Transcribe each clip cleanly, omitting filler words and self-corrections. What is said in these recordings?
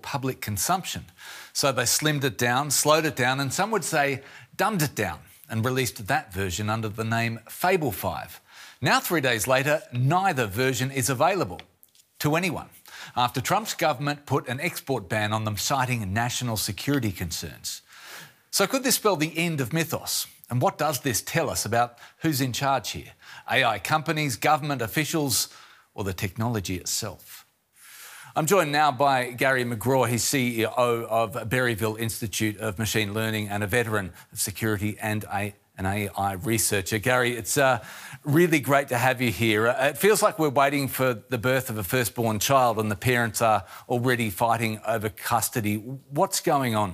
public consumption. So they slimmed it down, slowed it down, and some would say dumbed it down, and released that version under the name Fable 5. Now, 3 days later, neither version is available to anyone, after Trump's government put an export ban on them, citing national security concerns. So could this spell the end of Mythos? And what does this tell us about who's in charge here? AI companies, government officials, or the technology itself? I'm joined now by Gary McGraw. He's CEO of Berryville Institute of Machine Learning and a veteran of security and an AI researcher. Gary, it's really great to have you here. It feels like we're waiting for the birth of a firstborn child and the parents are already fighting over custody. What's going on?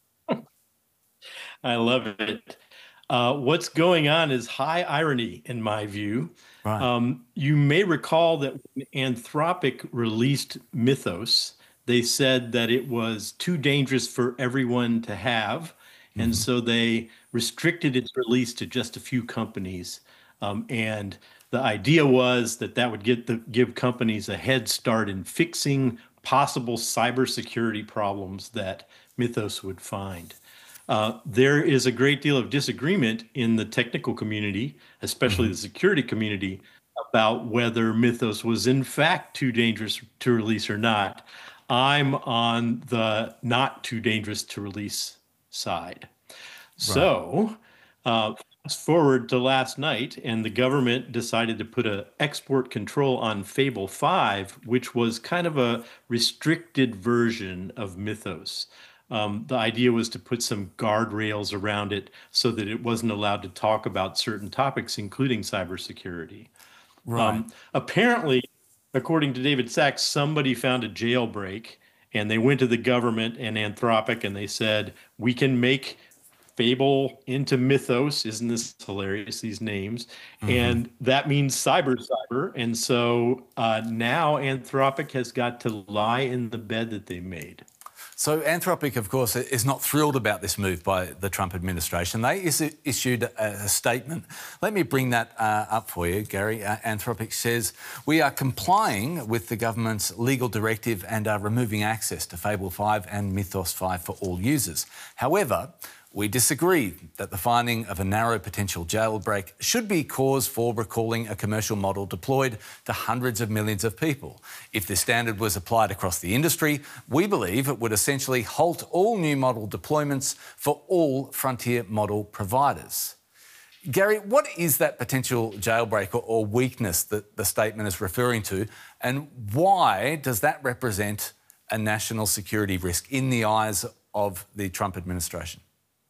I love it. What's going on is high irony, in my view. Right. You may recall that when Anthropic released Mythos, they said that it was too dangerous for everyone to have. And so they restricted its release to just a few companies. And the idea was that that would give companies a head start in fixing possible cybersecurity problems that Mythos would find. There is a great deal of disagreement in the technical community, especially the security community, about whether Mythos was in fact too dangerous to release or not. I'm on the not too dangerous to release side. So fast forward to last night, and the government decided to put an export control on Fable 5, which was kind of a restricted version of Mythos. The idea was to put some guardrails around it so that it wasn't allowed to talk about certain topics, including cybersecurity. Right. Apparently, according to David Sachs, somebody found a jailbreak, and they went to the government and Anthropic, and they said, we can make Fable into Mythos. Isn't this hilarious, these names? And that means cyber. And so now Anthropic has got to lie in the bed that they made. So Anthropic, of course, is not thrilled about this move by the Trump administration. They issued a statement. Let me bring that up for you, Gary. Anthropic says, we are complying with the government's legal directive and are removing access to Fable 5 and Mythos 5 for all users. However, we disagree that the finding of a narrow potential jailbreak should be cause for recalling a commercial model deployed to hundreds of millions of people. If this standard was applied across the industry, we believe it would essentially halt all new model deployments for all frontier model providers. Gary, what is that potential jailbreak or weakness that the statement is referring to, and why does that represent a national security risk in the eyes of the Trump administration?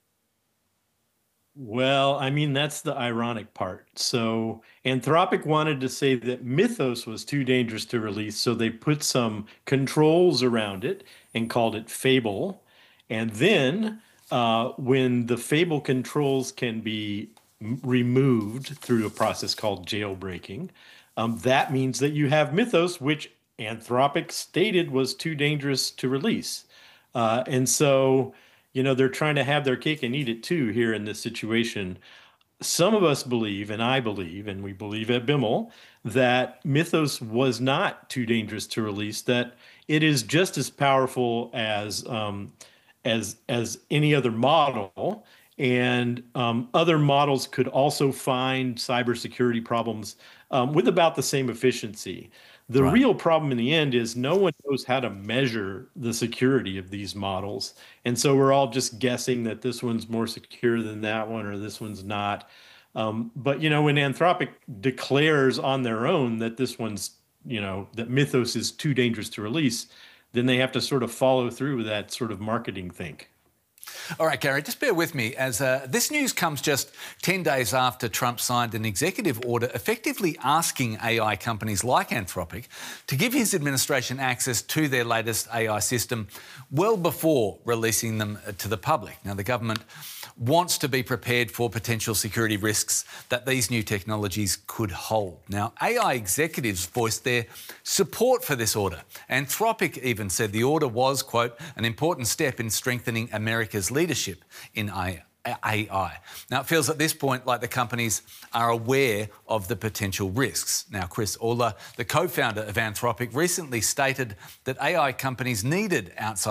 Well, I mean, that's the ironic part. So Anthropic wanted to say that Mythos was too dangerous to release, so they put some controls around it and called it Fable. And then when the Fable controls can be removed through a process called jailbreaking, that means that you have Mythos, which Anthropic stated was too dangerous to release. And so they're trying to have their cake and eat it too here in this situation. Some of us believe, and I believe, and we believe at BIML, that Mythos was not too dangerous to release, that it is just as powerful as any other model. And other models could also find cybersecurity problems with about the same efficiency. The real problem in the end is no one knows how to measure the security of these models. And so we're all just guessing that this one's more secure than that one or this one's not. But, when Anthropic declares on their own that this one's, that Mythos is too dangerous to release, then they have to sort of follow through with that sort of marketing think. All right, Gary, just bear with me as this news comes just 10 days after Trump signed an executive order effectively asking AI companies like Anthropic to give his administration access to their latest AI system well before releasing them to the public. Now, the government wants to be prepared for potential security risks that these new technologies could hold. Now, AI executives voiced their support for this order. Anthropic even said the order was, quote, an important step in strengthening America's leadership in AI. Now, it feels at this point like the companies are aware of the potential risks. Now, Chris Olah, the co-founder of Anthropic, recently stated that AI companies needed outside